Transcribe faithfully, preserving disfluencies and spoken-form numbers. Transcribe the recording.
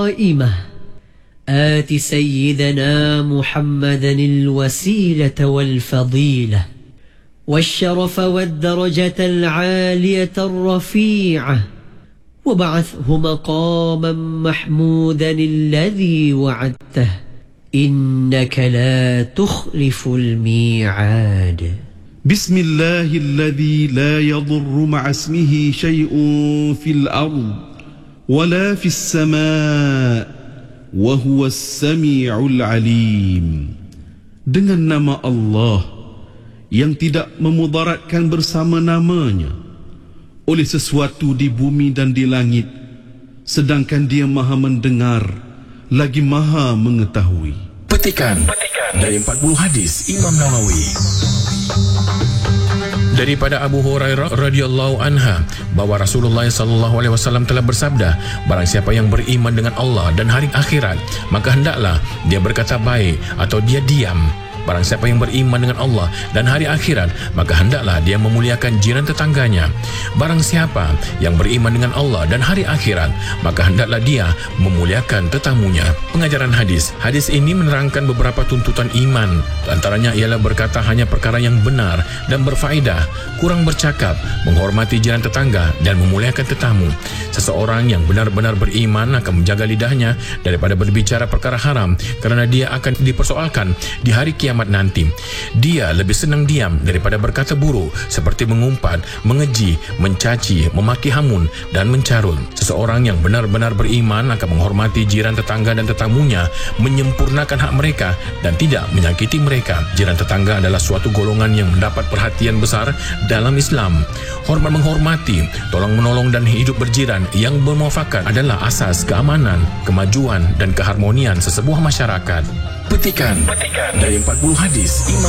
قائمة آت سيدنا محمدا الوسيلة والفضيلة والشرف والدرجة العالية الرفيعة وبعثه مقاما محمودا الذي وعدته إنك لا تخلف الميعاد. بسم الله الذي لا يضر مع اسمه شيء في الأرض ولا في السماء وهو السميع العليم. Dengan nama Allah yang tidak memudaratkan bersama namanya oleh sesuatu di bumi dan di langit, sedangkan Dia Maha mendengar lagi Maha mengetahui. Petikan dari empat puluh hadis Imam Nawawi. Daripada Abu Hurairah radhiyallahu anha bahwa Rasulullah sallallahu alaihi wasallam telah bersabda, barang siapa yang beriman dengan Allah dan hari akhirat, maka hendaklah dia berkata baik atau dia diam. Barang siapa yang beriman dengan Allah dan hari akhirat, maka hendaklah dia memuliakan jiran tetangganya. Barang siapa yang beriman dengan Allah dan hari akhirat, maka hendaklah dia memuliakan tetamunya. Pengajaran hadis. Hadis ini menerangkan beberapa tuntutan iman. Antaranya ialah berkata hanya perkara yang benar dan berfaedah, kurang bercakap, menghormati jiran tetangga dan memuliakan tetamu. Seseorang yang benar-benar beriman akan menjaga lidahnya daripada berbicara perkara haram, kerana dia akan dipersoalkan di hari kiamat nanti. Dia lebih senang diam daripada berkata buruk, seperti mengumpat, mengeji, mencaci, memaki hamun dan mencarut. Seseorang yang benar-benar beriman akan menghormati jiran tetangga dan tetamunya, menyempurnakan hak mereka dan tidak menyakiti mereka. Jiran tetangga adalah suatu golongan yang mendapat perhatian besar dalam Islam. Hormat menghormati, tolong menolong dan hidup berjiran yang bermuafakat adalah asas keamanan, kemajuan dan keharmonian sesebuah masyarakat. Petikan, Petikan dari empat puluh hadis Imam